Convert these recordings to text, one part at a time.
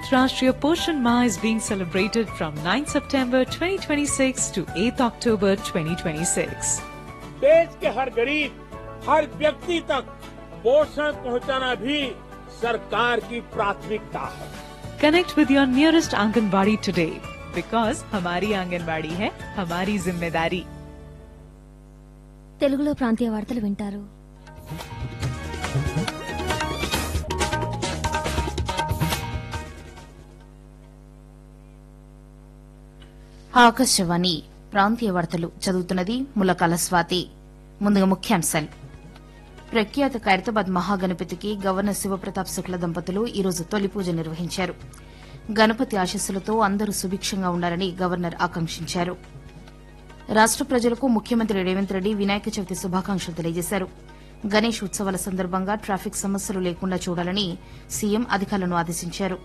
Antarashtriya Poshan Ma is being celebrated from 9 September 2026 to 8 October 2026. देश के हर गरीब, हर व्यक्ति तक पोषण पहुंचाना भी सरकार की प्राथमिकता है। Connect with your nearest Anganwadi today because हमारी आंगनवाड़ी है हमारी जिम्मेदारी। తెలుగులో ప్రాంతీయ వార్తలు వింటారు. ఆకాశవాణి ప్రాంతీయ వార్తలు చదువుతున్నది ములకాల స్వాతి. ముందుగా ముఖ్యాంశాలు. ప్రఖ్యాత ఖైరతాబాద్ మహాగణపతికి గవర్నర్ శివప్రతాప్ శుక్ల దంపతులు ఈరోజు తొలి పూజ నిర్వహించారు. గణపతి ఆశీస్సులతో అందరూ సుభిక్షంగా ఉండాలని గవర్నర్ ఆకాంక్షించారు. రాష్ట ప్రజలకు ముఖ్యమంత్రి రేవంత్ రెడ్డి వినాయక చవితి శుభాకాంక్షలు తెలియజేశారు. గణేష్ ఉత్సవాల సందర్భంగా ట్రాఫిక్ సమస్యలు లేకుండా చూడాలని సీఎం అధికారులను ఆదేశించారు.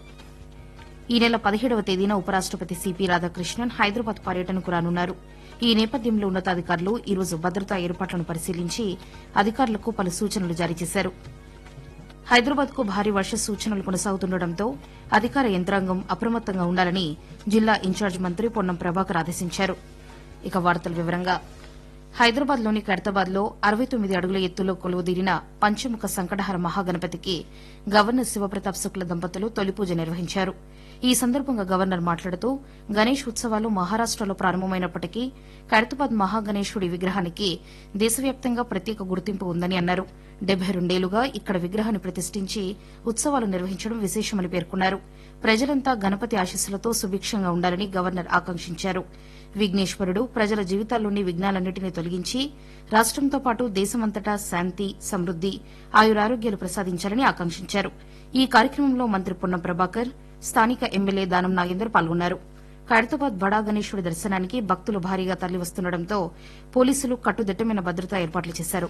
ఈ నెల 17వ తేదీన ఉపరాష్టపతి సిపి రాధాకృష్ణన్ హైదరాబాద్ పర్యటనకు రానున్నారు. ఈ నేపథ్యంలో ఉన్నతాధికారులు ఈరోజు భద్రతా ఏర్పాట్లను పరిశీలించి అధికారులకు పలు సూచనలు జారీ చేశారు. హైదరాబాద్ కు భారీ వర్ష సూచనలు కొనసాగుతుండటంతో అధికార యంత్రాంగం అప్రమత్తంగా ఉండాలని జిల్లా ఇన్ఛార్జ్ మంత్రి పొన్నం ప్రభాకర్ ఆదేశించారు. ఇక వార్తల వివరంగా హైదరాబాద్లోని ఖైరతాబాద్లో 69 అడుగుల ఎత్తులో కొలువుదీరిన పంచముఖ సంకటహర మహాగణపతికి గవర్నర్ శివప్రతాప్ శుక్ల దంపతులు తొలి పూజ నిర్వహించారు. ఈ సందర్భంగా గవర్నర్ మాట్లాడుతూ గణేష్ ఉత్సవాలు మహారాష్టలో ప్రారంభమైనప్పటికీ ఖైరతాబాద్ మహాగణేశుడి విగ్రహానికి దేశవ్యాప్తంగా ప్రత్యేక గుర్తింపు ఉందని అన్నారు. 72 ఏళ్లుగా ఇక్కడ విగ్రహాన్ని ప్రతిష్ఠించి ఉత్సవాలు నిర్వహించడం విశేషమని పేర్కొన్నారు. ప్రజలంతా గణపతి ఆశీస్సులతో సుభిక్షంగా ఉండాలని గవర్నర్ ఆకాంక్షించారు. విఘ్నేశ్వరుడు ప్రజల జీవితాల్లోని విఘ్నాలన్నింటినీ తొలగించి రాష్టంతో పాటు దేశమంతటా శాంతి, సమృద్ది, ఆయురారోగ్యాలు ప్రసాదించాలని ఆకాంక్షించారు. ఈ కార్యక్రమంలో మంత్రి పొన్నం ప్రభాకర్, స్థానిక ఎమ్మెల్యే దానం నాగేందర్ పాల్గొన్నారు. ఖైరతాబాద్ బడా గణేశుడి దర్శనానికి భక్తులు భారీగా తరలివస్తుండటంతో పోలీసులు కట్టుదిట్టమైన భద్రతా ఏర్పాట్లు చేశారు.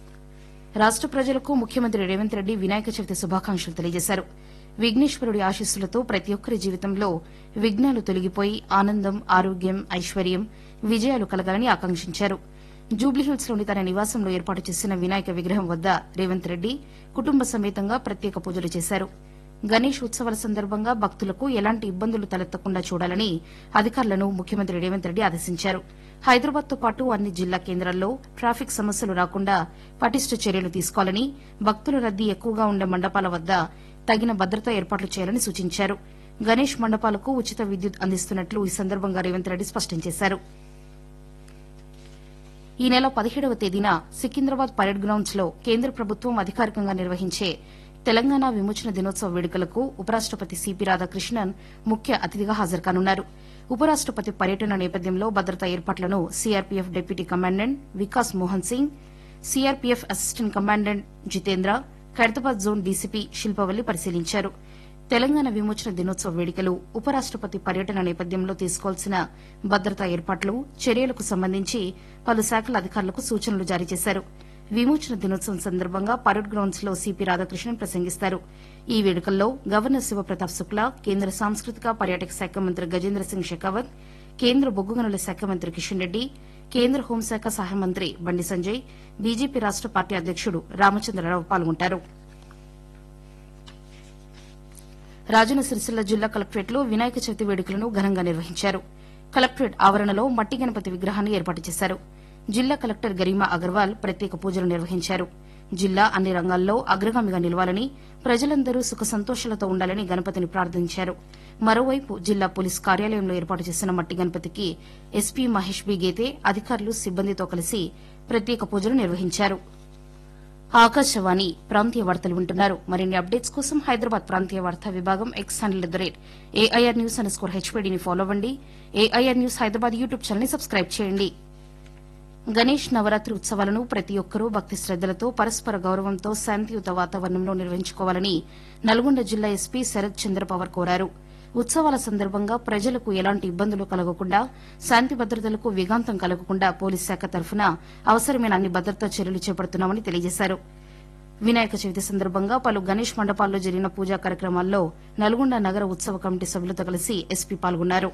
రాష్ట ప్రజలకు ముఖ్యమంత్రి రేవంత్ రెడ్డి వినాయక చవితి శుభాకాంక్షలు తెలియజేశారు. విఘ్నేశ్వరుడి ఆశీస్సులతో ప్రతి ఒక్కరి జీవితంలో విఘ్నాలు తొలగిపోయి ఆనందం, ఆరోగ్యం, ఐశ్వర్యం, విజయాలు కలగాలని ఆకాంక్షించారు. జూబ్లీహిల్స్లోని తన నివాసంలో ఏర్పాటు చేసిన వినాయక విగ్రహం వద్ద రేవంత్ రెడ్డి కుటుంబ సమేతంగా ప్రత్యేక పూజలు చేశారు. గణేష్ ఉత్సవాల సందర్భంగా భక్తులకు ఎలాంటి ఇబ్బందులు తలెత్తకుండా చూడాలని అధికారులను ముఖ్యమంత్రి రేవంత్ రెడ్డి ఆదేశించారు. హైదరాబాద్తో పాటు అన్ని జిల్లా కేంద్రాల్లో ట్రాఫిక్ సమస్యలు రాకుండా పటిష్ట చర్యలు తీసుకోవాలని, భక్తుల రద్దీ ఎక్కువగా ఉండే మండపాల వద్ద తగిన భద్రతా ఏర్పాట్లు చేయాలని సూచించారు. గణేష్ మండపాలకు ఉచిత విద్యుత్ అందిస్తున్నట్లు ఈ సందర్భంగా రేవంత్ రెడ్డి స్పష్టం చేశారు. ఈ నెల 17వ తేదీన సికింద్రాబాద్ పరేడ్ గ్రౌండ్స్ లో కేంద్ర ప్రభుత్వం అధికారికంగా నిర్వహించే తెలంగాణ విమోచన దినోత్సవ వేడుకలకు ఉపరాష్టపతి సిపి రాధాకృష్ణన్ ముఖ్య అతిథిగా హాజరుకానున్నారు. ఉపరాష్టపతి పర్యటన నేపథ్యంలో భద్రతా ఏర్పాట్లను CRPF deputy commandant Vikas Mohan Singh, CRPF assistant commandant Jitendra, Khairatabad zone DCP Shilpavalli పరిశీలించారు. తెలంగాణ విమోచన దినోత్సవ వేడుకలు, ఉపరాష్టపతి పర్యటన నేపథ్యంలో తీసుకోవాల్సిన భద్రతా ఏర్పాట్లు, చర్యలకు సంబంధించి పలు శాఖల అధికారులకు సూచనలు జారీ చేశారు. విమోచన దినోత్సవం సందర్భంగా పరేడ్ గ్రౌండ్స్ లో సిపి రాధాకృష్ణన్ ప్రసంగిస్తారు. ఈ వేడుకల్లో గవర్నర్ శివప్రతాప్ శుక్ల, కేంద్ర సాంస్కృతిక పర్యాటక శాఖ మంత్రి గజేంద్ర సింగ్ షెకావత్, కేంద్ర బొగ్గు గనుల శాఖ మంత్రి కిషన్ రెడ్డి, కేంద్ర హోంశాఖ సహాయ మంత్రి బండి సంజయ్, బీజేపీ రాష్ట పార్టీ అధ్యకుడు రామచంద్రరావు పాల్గొంటారు. రాజన్న సిరిసిల్ల జిల్లా కలెక్టరేట్లో వినాయక చవితి వేడుకలను ఘనంగా నిర్వహించారు. కలెక్టరేట్ ఆవరణలో మట్టి గణపతి విగ్రహాన్ని ఏర్పాటు చేశారు. జిల్లా కలెక్టర్ గరిమా అగర్వాల్ ప్రత్యేక పూజలు నిర్వహించారు. జిల్లా అన్ని రంగాల్లో అగ్రగామిగా నిలవాలని, ప్రజలందరూ సుఖ సంతోషాలతో ఉండాలని గణపతిని ప్రార్థించారు. మరోవైపు జిల్లా పోలీస్ కార్యాలయంలో ఏర్పాటు చేసిన మట్టి గణపతికి ఎస్పీ మహేష్ బి గేతే, అధికారులు, సిబ్బందితో కలిసి ప్రత్యేక పూజలు నిర్వహించారు. ఆకాశవాణి ప్రాంతీయ వార్తలు వింటున్నారు. మరిన్ని అప్డేట్స్ కోసం హైదరాబాద్ ప్రాంతీయ వార్తా విభాగం ఎక్స్ హ్యాండిల్ @AIR News_HPDని ఫాలో అవ్వండి. AIR news Hyderabad YouTube channel ని సబ్స్క్రైబ్ చేయండి. గణేష్ నవరాత్రి ఉత్సవాలను ప్రతి ఒక్కరూ భక్తి శ్రద్దలతో, పరస్పర గౌరవంతో శాంతియుత వాతావరణంలో నిర్వహించుకోవాలని నల్గొండ జిల్లా ఎస్పీ శరత్ చంద్ర పవార్ కోరారు. ఉత్సవాల సందర్భంగా ప్రజలకు ఎలాంటి ఇబ్బందులు కలగకుండా, శాంతి భద్రతలకు విఘాంతం కలగకుండా పోలీస్ శాఖ తరఫున అవసరమైన అన్ని భద్రతా చర్యలు చేపడుతున్నామని తెలియజేశారు. వినాయక చవితి సందర్భంగా పలు గణేష్ మండపాల్లో జరిగిన పూజా కార్యక్రమాల్లో నల్గొండ నగర ఉత్సవ కమిటీ సభ్యులతో కలిసి ఎస్పీ పాల్గొన్నారు.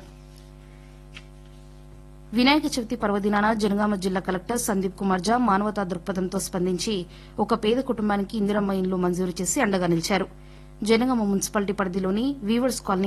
వినాయక చవితి పర్వదినాన జనగామ జిల్లా కలెక్టర్ సందీప్ కుమార్ ఝా మానవతా దృక్పథంతో స్పందించి ఒక పేద కుటుంబానికి ఇందిరమ్మ ఇండ్లు మంజూరు చేసి అండగా నిలిచారు. జనగామ మున్సిపాలిటీ పరిధిలోని వీవర్స్ కాలనీ